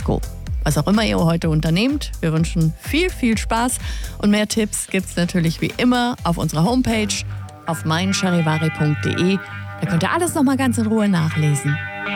Disco. Was auch immer ihr heute unternehmt, wir wünschen viel, viel Spaß und mehr Tipps gibt's natürlich wie immer auf unserer Homepage auf meincharivari.de. Da könnt ihr alles nochmal ganz in Ruhe nachlesen.